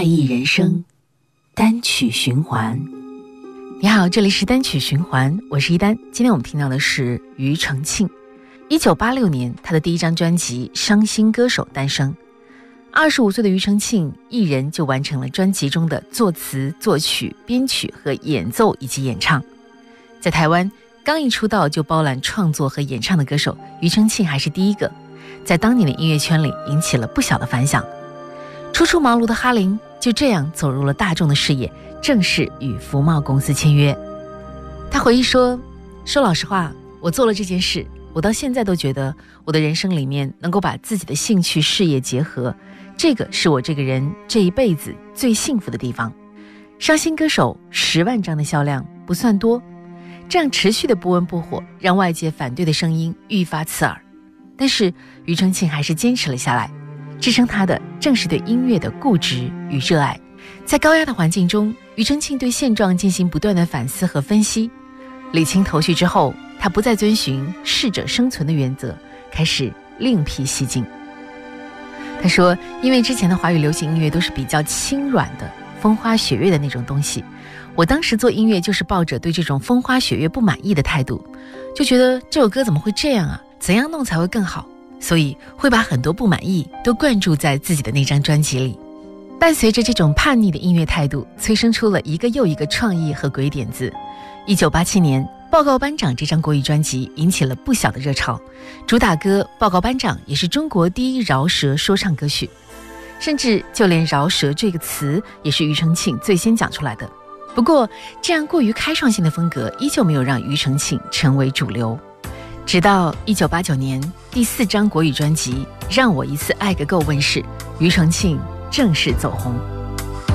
怪异人生单曲循环。你好，这里是单曲循环，我是一丹。今天我们听到的是庾澄庆。1986年，他的第一张专辑《伤心歌手》诞生。25岁的庾澄庆一人就完成了专辑中的作词、作曲、编曲和演奏以及演唱。在台湾，刚一出道就包揽创作和演唱的歌手，庾澄庆还是第一个，在当年的音乐圈里引起了不小的反响。初出茅庐的哈林就这样走入了大众的视野，正式与福茂公司签约。他回忆说老实话，我做了这件事，我到现在都觉得我的人生里面能够把自己的兴趣事业结合，这个是我这个人这一辈子最幸福的地方。伤心歌手10万张的销量不算多，这样持续的不温不火，让外界反对的声音愈发刺耳。但是庾澄庆还是坚持了下来，支撑他的正是对音乐的固执与热爱。在高压的环境中，庾澄庆对现状进行不断的反思和分析，理清头绪之后，他不再遵循适者生存的原则，开始另辟蹊径。他说，因为之前的华语流行音乐都是比较轻软的风花雪月的那种东西，我当时做音乐就是抱着对这种风花雪月不满意的态度，就觉得这首歌怎么会这样啊，怎样弄才会更好，所以会把很多不满意都灌注在自己的那张专辑里。伴随着这种叛逆的音乐态度，催生出了一个又一个创意和鬼点子。1987年，报告班长这张国语专辑引起了不小的热潮，主打歌报告班长也是中国第一饶舌说唱歌曲，甚至就连饶舌这个词也是庾澄庆最先讲出来的。不过这样过于开创性的风格依旧没有让庾澄庆成为主流，直到1989年第4张国语专辑《让我一次爱个够》问世，庾澄庆正式走红。